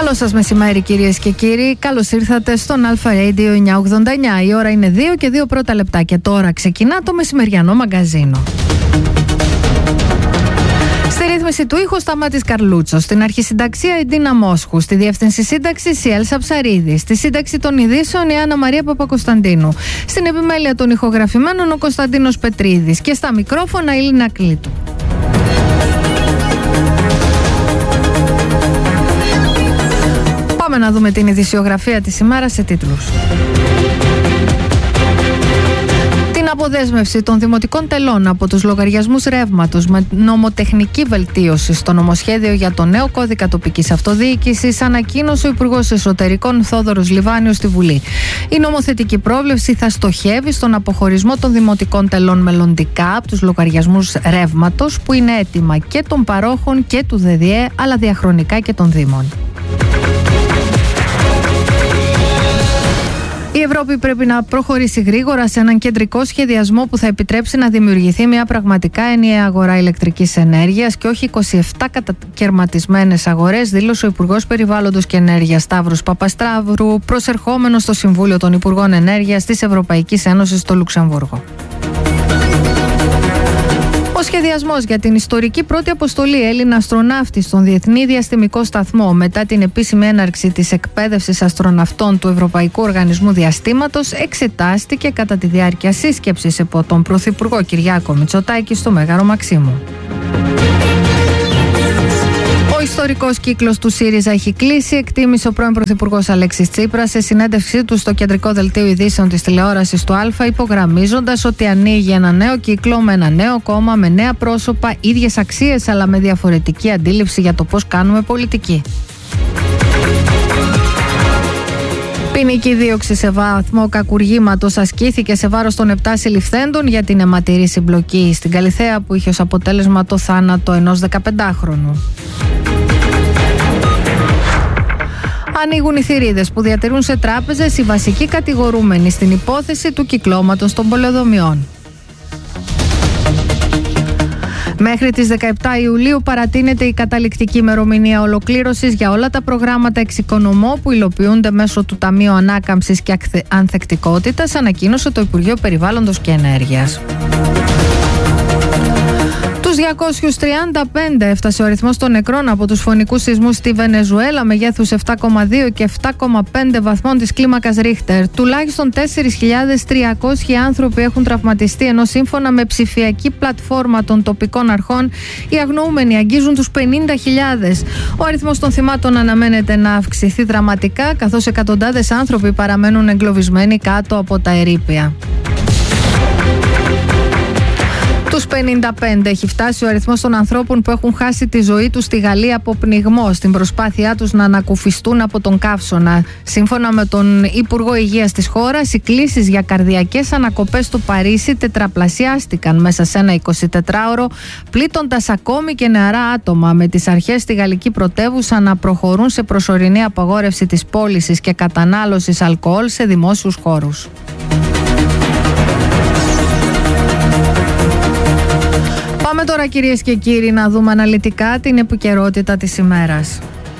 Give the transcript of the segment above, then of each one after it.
Καλό σας μεσημέρι κυρίες και κύριοι. Καλώς ήρθατε στον Αλφα Radio 989. Η ώρα είναι 2 και 2 πρώτα λεπτά και τώρα ξεκινά το μεσημεριανό μαγκαζίνο. Στη ρύθμιση του ήχου Σταμάτης Καρλούτσος, στην αρχισυνταξία η Ντίνα Μόσχου, στη διεύθυνση σύνταξης η Έλσα Ψαρίδη, στη σύνταξη των ειδήσεων η Άννα Μαρία Παπακοσταντίνου, στην επιμέλεια των ηχογραφημένων ο Κωνσταντίνος Πετρίδης και στα μικρόφωνα η Λίνα Κλήτου. Πάμε να δούμε την ειδησιογραφία της ημέρας σε τίτλους. Την αποδέσμευση των δημοτικών τελών από τους λογαριασμούς ρεύματος με νομοτεχνική βελτίωση στο νομοσχέδιο για το νέο κώδικα τοπικής αυτοδιοίκησης ανακοίνωσε ο Υπουργός Εσωτερικών Θόδωρος Λιβάνιος στη Βουλή. Η νομοθετική πρόβλεψη θα στοχεύει στον αποχωρισμό των δημοτικών τελών μελλοντικά από τους λογαριασμούς ρεύματος που είναι έτοιμα και των παρόχων και του ΔΔΕ αλλά διαχρονικά και των Δήμων. Η Ευρώπη πρέπει να προχωρήσει γρήγορα σε έναν κεντρικό σχεδιασμό που θα επιτρέψει να δημιουργηθεί μια πραγματικά ενιαία αγορά ηλεκτρικής ενέργειας και όχι 27 κατακαιρματισμένες αγορές, δήλωσε ο Υπουργός Περιβάλλοντος και Ενέργειας Σταύρος Παπασταύρου, προσερχόμενος στο Συμβούλιο των Υπουργών Ενέργειας της Ευρωπαϊκής Ένωσης στο Λουξεμβούργο. Ο σχεδιασμός για την ιστορική πρώτη αποστολή Έλληνα αστροναύτη στον Διεθνή Διαστημικό Σταθμό μετά την επίσημη έναρξη της εκπαίδευσης αστροναυτών του Ευρωπαϊκού Οργανισμού Διαστήματος εξετάστηκε κατά τη διάρκεια σύσκεψης από τον Πρωθυπουργό Κυριάκο Μητσοτάκη στο Μέγαρο Μαξίμου. Ο ιστορικός κύκλος του ΣΥΡΙΖΑ έχει κλείσει, εκτίμησε ο πρώην Πρωθυπουργός Αλέξης Τσίπρας σε συνέντευξή του στο κεντρικό δελτίο ειδήσεων της τηλεόρασης του Α, υπογραμμίζοντας ότι ανοίγει ένα νέο κύκλο με ένα νέο κόμμα, με νέα πρόσωπα, ίδιες αξίες αλλά με διαφορετική αντίληψη για το πώς κάνουμε πολιτική. Ποινική δίωξη σε βαθμό κακουργήματος ασκήθηκε σε βάρος των 7 συλληφθέντων για την αιματηρή συμπλοκή στην Καλιθέα που είχε ως αποτέλεσμα το θάνατο ενός 15χρονου. Ανοίγουν οι θηρίδες που διατηρούν σε τράπεζες οι βασικοί κατηγορούμενοι στην υπόθεση του κυκλώματος των πολεοδομιών. Μέχρι τις 17 Ιουλίου παρατείνεται η καταληκτική ημερομηνία ολοκλήρωσης για όλα τα προγράμματα εξοικονομώ που υλοποιούνται μέσω του Ταμείου Ανάκαμψης και Ανθεκτικότητας, ανακοίνωσε το Υπουργείο Περιβάλλοντος και Ενέργειας. Τους 235 έφτασε ο αριθμός των νεκρών από τους φωνικούς σεισμούς στη Βενεζουέλα μεγέθους 7,2 και 7,5 βαθμών της κλίμακας Ρίχτερ. Τουλάχιστον 4.300 άνθρωποι έχουν τραυματιστεί, ενώ σύμφωνα με ψηφιακή πλατφόρμα των τοπικών αρχών οι αγνοούμενοι αγγίζουν τους 50.000. Ο αριθμός των θυμάτων αναμένεται να αυξηθεί δραματικά, καθώς εκατοντάδες άνθρωποι παραμένουν εγκλωβισμένοι κάτω από τα ερείπια. Τους 55 έχει φτάσει ο αριθμός των ανθρώπων που έχουν χάσει τη ζωή τους στη Γαλλία από πνιγμό στην προσπάθειά τους να ανακουφιστούν από τον καύσωνα. Σύμφωνα με τον Υπουργό Υγείας της χώρας, οι κλήσεις για καρδιακές ανακοπές στο Παρίσι τετραπλασιάστηκαν μέσα σε ένα 24ωρο, πλήττοντας ακόμη και νεαρά άτομα, με τις αρχές στη γαλλική πρωτεύουσα να προχωρούν σε προσωρινή απαγόρευση της πώλησης και κατανάλωσης αλκοόλ σε δημόσιους χώρους. Πάμε τώρα κυρίες και κύριοι να δούμε αναλυτικά την επικαιρότητα της ημέρας.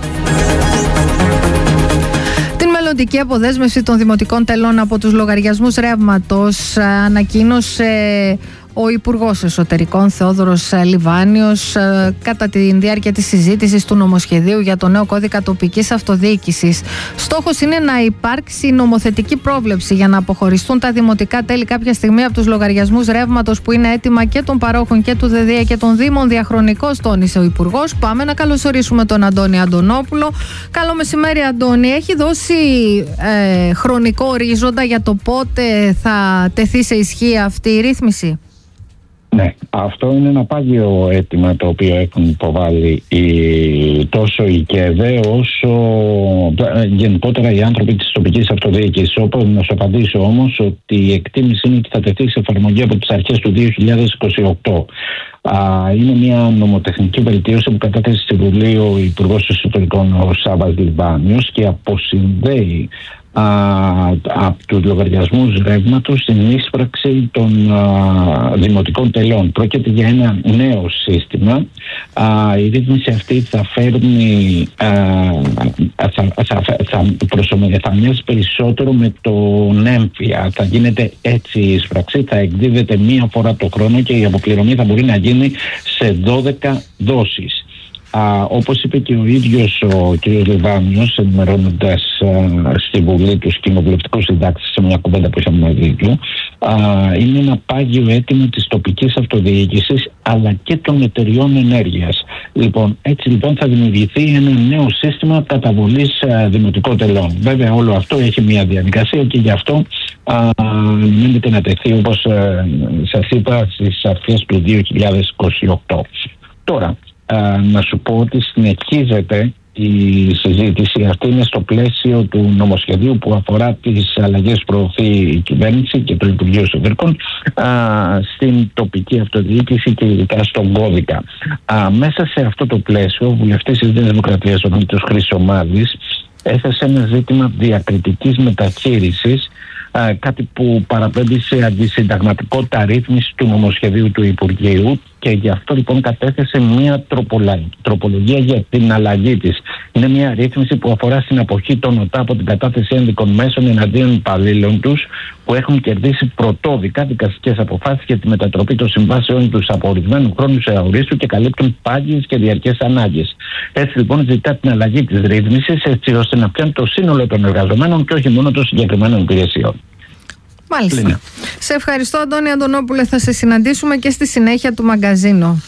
Την μελλοντική αποδέσμευση των δημοτικών τελών από τους λογαριασμούς ρεύματος ανακοίνωσε ο Υπουργός Εσωτερικών Θόδωρος Λιβάνιος κατά τη διάρκεια της συζήτησης του νομοσχεδίου για το νέο κώδικα τοπικής αυτοδιοίκησης. Στόχος είναι να υπάρξει νομοθετική πρόβλεψη για να αποχωριστούν τα δημοτικά τέλη κάποια στιγμή από τους λογαριασμούς ρεύματος που είναι έτοιμα και των παρόχων και του ΔΔΕ και των Δήμων διαχρονικώς, τόνισε ο Υπουργός. Πάμε να καλωσορίσουμε τον Αντώνη Αντωνόπουλο. Καλό μεσημέρι, Αντώνη. Έχει δώσει χρονικό ορίζοντα για το πότε θα τεθεί σε ισχύ αυτή η ρύθμιση? Ναι, αυτό είναι ένα πάγιο αίτημα το οποίο έχουν υποβάλει τόσο οι ΚΕΔΕ όσο γενικότερα οι άνθρωποι της τοπικής αυτοδιοίκησης. Όπως να σου απαντήσω όμως ότι η εκτίμηση είναι ότι θα τεθεί σε εφαρμογή από τις αρχές του 2028. Είναι μια νομοτεχνική βελτίωση που κατέθεσε στη Βουλή ο Υπουργός Εσωτερικών ο Σάββας Λιβάνιος και αποσυνδέει από τους λογαριασμούς ρεύματος στην είσπραξη των δημοτικών τελών. Πρόκειται για ένα νέο σύστημα. Η ρύθμιση αυτή θα φέρνει, θα μοιάζει περισσότερο με τον έμφυα. Θα γίνεται έτσι η εισπραξή, θα εκδίδεται μία φορά το χρόνο και η αποπληρωμή θα μπορεί να γίνει σε 12 δόσεις. Όπως είπε και ο ίδιος ο κ. Λιβάνιος, ενημερώνοντας στη Βουλή τους κοινοβουλευτικούς συντάξεις σε μια κουβέντα που είχαμε μαζί του, είναι ένα πάγιο αίτημα της τοπικής αυτοδιοίκησης αλλά και των εταιριών ενέργειας. Έτσι λοιπόν θα δημιουργηθεί ένα νέο σύστημα καταβολής δημοτικών τελών. Βέβαια όλο αυτό έχει μια διαδικασία και γι' αυτό αναμένεται να τεθεί, όπως σας είπα, στις αρχές του 2028. Τώρα, να σου πω ότι συνεχίζεται η συζήτηση αυτή, είναι στο πλαίσιο του νομοσχεδίου που αφορά τις αλλαγές που προωθεί η κυβέρνηση και το Υπουργείο Εσωτερικών στην τοπική αυτοδιοίκηση και ειδικά στον κώδικα. Μέσα σε αυτό το πλαίσιο, ο βουλευτής της Νέας Δημοκρατίας, ο Δημήτρης Χρυσομάδης, έθεσε ένα ζήτημα διακριτικής μεταχείρισης, κάτι που παραπέμπει σε αντισυνταγματικότητα ρύθμιση του νομοσχεδίου του Υπουργείου, και γι' αυτό λοιπόν κατέθεσε μια τροπολογία για την αλλαγή της. Είναι μια ρύθμιση που αφορά στην αποχή των ΟΤΑ από την κατάθεση ένδικων μέσων εναντίον υπαλλήλων τους που έχουν κερδίσει πρωτόδικα δικαστικές αποφάσεις για τη μετατροπή των συμβάσεων τους από ορισμένου χρόνου σε αορίστου και καλύπτουν πάγιες και διαρκές ανάγκες. Έτσι λοιπόν ζητά την αλλαγή της ρύθμισης έτσι ώστε να πιάνει το σύνολο των εργαζομένων και όχι μόνο των συγκεκριμένων υπηρεσιών. Μάλιστα. Λίνα. Σε ευχαριστώ, Αντώνη Αντωνόπουλε. Θα σε συναντήσουμε και στη συνέχεια του μαγκαζίνο.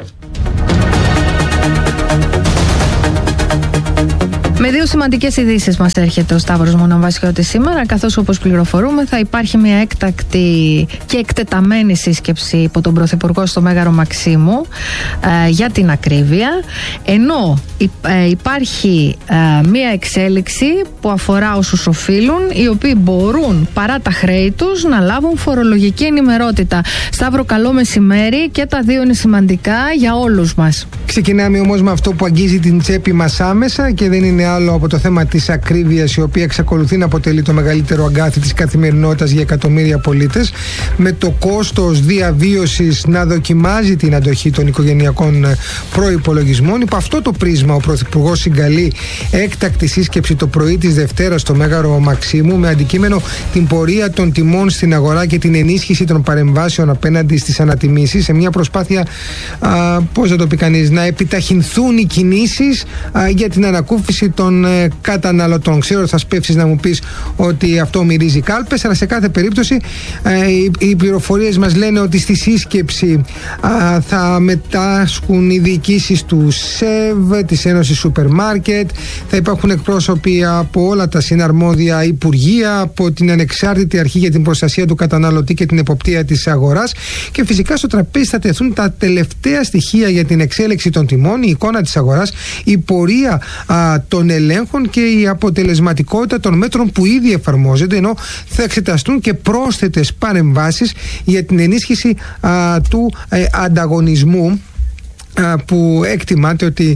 Με δύο σημαντικές ειδήσεις μας έρχεται ο Σταύρος Μονομβασιώτης σήμερα, καθώς όπως πληροφορούμε θα υπάρχει μια έκτακτη και εκτεταμένη σύσκεψη υπό τον Πρωθυπουργό στο Μέγαρο Μαξίμου για την ακρίβεια, ενώ υπάρχει μια εξέλιξη που αφορά όσους οφείλουν, οι οποίοι μπορούν παρά τα χρέη τους να λάβουν φορολογική ενημερότητα. Σταύρο, καλό μεσημέρι, και τα δύο είναι σημαντικά για όλους μας. Ξεκινάμε όμως με αυτό που αγγίζει την τσέπη μας άμεσα και δεν είναι άλλο από το θέμα της ακρίβειας, η οποία εξακολουθεί να αποτελεί το μεγαλύτερο αγκάθι της καθημερινότητας για εκατομμύρια πολίτες, με το κόστος διαβίωσης να δοκιμάζει την αντοχή των οικογενειακών προϋπολογισμών. Υπό αυτό το πρίσμα ο Πρωθυπουργός συγκαλεί έκτακτη σύσκεψη το πρωί της Δευτέρας στο Μέγαρο Μαξίμου με αντικείμενο την πορεία των τιμών στην αγορά και την ενίσχυση των παρεμβάσεων απέναντι στις ανατιμήσεις, σε μια προσπάθεια, πώς θα το πει κανείς, να επιταχυνθούν οι κινήσεις για την ανακούφιση των καταναλωτών. Ξέρω θα σπεύσεις να μου πεις ότι αυτό μυρίζει κάλπες, αλλά σε κάθε περίπτωση οι πληροφορίες μας λένε ότι στη σύσκεψη θα μετάσχουν οι διοικήσεις του ΣΕΒ, της Ένωσης Σούπερ Μάρκετ, θα υπάρχουν εκπρόσωποι από όλα τα συναρμόδια υπουργεία, από την Ανεξάρτητη Αρχή για την Προστασία του Καταναλωτή και την Εποπτεία της Αγοράς, και φυσικά στο τραπέζι θα τεθούν τα τελευταία στοιχεία για την εξέλιξη των τιμών, η εικόνα της αγοράς, η πορεία των ελέγχων και η αποτελεσματικότητα των μέτρων που ήδη εφαρμόζονται, ενώ θα εξεταστούν και πρόσθετες παρεμβάσεις για την ενίσχυση του ανταγωνισμού, που εκτιμάται ότι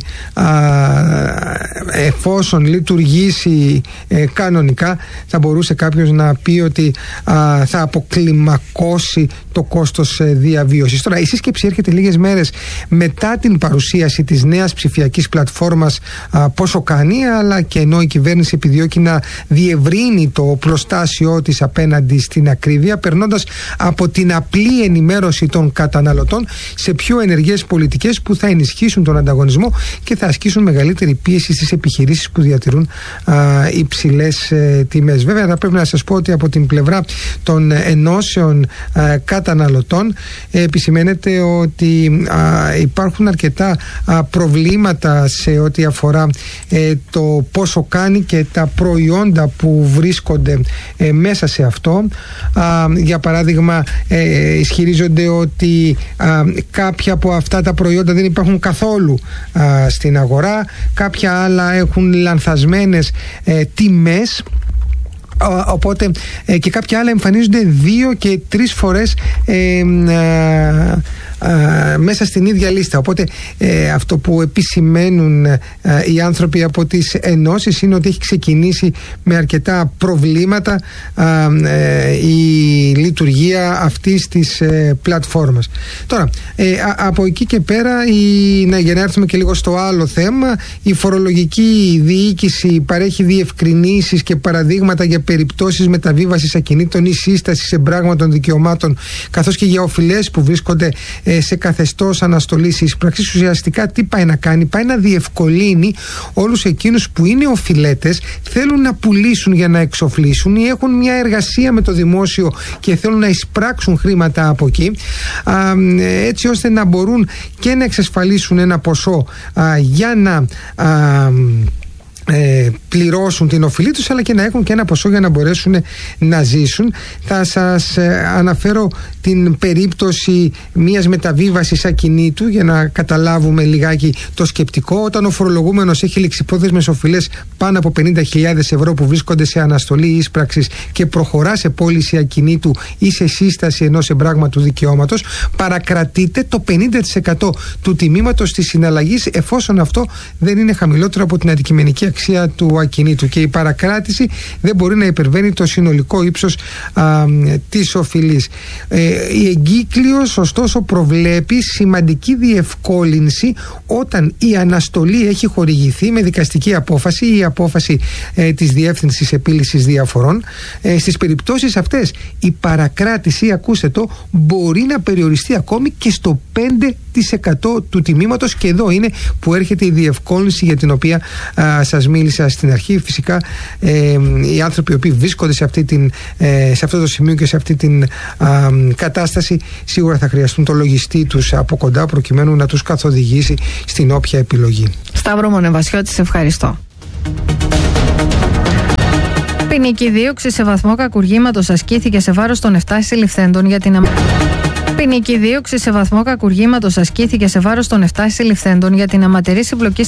εφόσον λειτουργήσει κανονικά θα μπορούσε κάποιος να πει ότι θα αποκλιμακώσει το κόστος διαβίωσης. Τώρα η σύσκεψη έρχεται λίγες μέρες μετά την παρουσίαση της νέας ψηφιακής πλατφόρμας Πόσο Κάνει, αλλά και ενώ η κυβέρνηση επιδιώκει να διευρύνει το πλωστάσιό της απέναντι στην ακρίβεια, περνώντας από την απλή ενημέρωση των καταναλωτών σε πιο ενεργές πολιτικές που θα ενισχύσουν τον ανταγωνισμό και θα ασκήσουν μεγαλύτερη πίεση στις επιχειρήσεις που διατηρούν υψηλές τιμές. Βέβαια, θα πρέπει να σας πω ότι από την πλευρά των ενώσεων καταναλωτών επισημαίνεται ότι υπάρχουν αρκετά προβλήματα σε ό,τι αφορά το Πόσο Κάνει και τα προϊόντα που βρίσκονται μέσα σε αυτό. Για παράδειγμα, ισχυρίζονται ότι κάποια από αυτά τα προϊόντα δεν υπάρχουν καθόλου στην αγορά, κάποια άλλα έχουν λανθασμένες τιμές, οπότε και κάποια άλλα εμφανίζονται 2 και 3 φορές μέσα στην ίδια λίστα. Οπότε αυτό που επισημαίνουν οι άνθρωποι από τις ενώσεις είναι ότι έχει ξεκινήσει με αρκετά προβλήματα η λειτουργία αυτής της πλατφόρμας. Τώρα, από εκεί και πέρα, για να έρθουμε και λίγο στο άλλο θέμα, η φορολογική διοίκηση παρέχει διευκρινήσεις και παραδείγματα για περιπτώσεις μεταβίβασης ακινήτων ή σύστασης εμπράγματων δικαιωμάτων, καθώς και για οφειλές που βρίσκονται σε καθεστώς αναστολής εισπράξης. Ουσιαστικά τι πάει να κάνει? Πάει να διευκολύνει όλους εκείνους που είναι οφειλέτες, θέλουν να πουλήσουν για να εξοφλήσουν ή έχουν μια εργασία με το δημόσιο και θέλουν να εισπράξουν χρήματα από εκεί, έτσι ώστε να μπορούν και να εξασφαλίσουν ένα ποσό για να πληρώσουν την οφειλή τους, αλλά και να έχουν και ένα ποσό για να μπορέσουν να ζήσουν. Θα σας αναφέρω την περίπτωση μιας μεταβίβασης ακινήτου για να καταλάβουμε λιγάκι το σκεπτικό. Όταν ο φορολογούμενος έχει ληξιπρόθεσμες οφειλές πάνω από 50.000 ευρώ που βρίσκονται σε αναστολή ίσπραξης και προχωρά σε πώληση ακινήτου ή σε σύσταση ενός εμπράγματου δικαιώματος, παρακρατείται το 50% του τιμήματος της συναλλαγής, εφόσον αυτό δεν είναι χαμηλότερο από την αντικειμενική αξία του ακινήτου, και η παρακράτηση δεν μπορεί να υπερβαίνει το συνολικό ύψος της οφειλής. Η εγκύκλειος ωστόσο προβλέπει σημαντική διευκόλυνση όταν η αναστολή έχει χορηγηθεί με δικαστική απόφαση ή απόφαση της Διεύθυνσης Επίλυσης Διαφορών. Στις περιπτώσεις αυτές η παρακράτηση, ακούστε το, μπορεί να περιοριστεί ακόμη και στο 5% του τιμήματος, και εδώ είναι που έρχεται η διευκόλυνση για την οποία σας μίλησα στην αρχή. Φυσικά οι άνθρωποι οι οποίοι βρίσκονται σε αυτό το σημείο και σε αυτή την κατάσταση σίγουρα θα χρειαστούν το λογιστή τους από κοντά, προκειμένου να τους καθοδηγήσει στην όποια επιλογή. Σταύρο Μονεβασιώτη, σε ευχαριστώ. Ποινική δίωξη σε βαθμό κακουργήματος ασκήθηκε σε βάρος των 7 συλληφθέντων για την Ποινική δίωξη σε βαθμό κακουργήματος ασκήθηκε σε βάρος των 7 συλληφθέντων για την αματερή συμπλοκή